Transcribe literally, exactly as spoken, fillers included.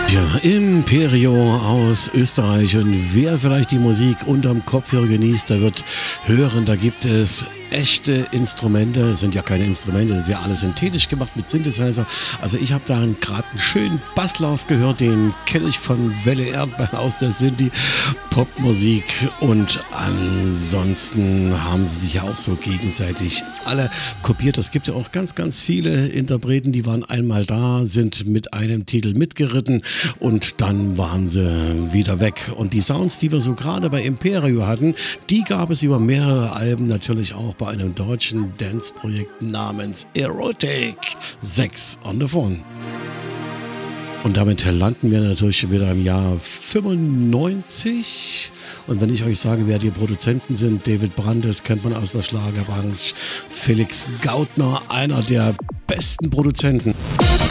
Ja, Imperio aus Österreich, und wer vielleicht die Musik unterm Kopfhörer genießt, der wird hören, da gibt es echte Instrumente. Es sind ja keine Instrumente, das ist ja alles synthetisch gemacht mit Synthesizer. Also ich habe da gerade einen schönen Basslauf gehört, den kenne ich von Welle Erdbeeren aus der Synthie-Popmusik, und ansonsten haben sie sich ja auch so gegenseitig alle kopiert. Es gibt ja auch ganz, ganz viele Interpreten, die waren einmal da, sind mit einem Titel mitgeritten und dann waren sie wieder weg. Und die Sounds, die wir so gerade bei Imperio hatten, die gab es über mehrere Alben natürlich auch bei einem deutschen Dance-Projekt namens Erotic sechs on the Phone. Und damit landen wir natürlich schon wieder im Jahr fünfundneunzig. Und wenn ich euch sage, wer die Produzenten sind, David Brandes kennt man aus der Schlagerbranche, Felix Gautner, einer der besten Produzenten.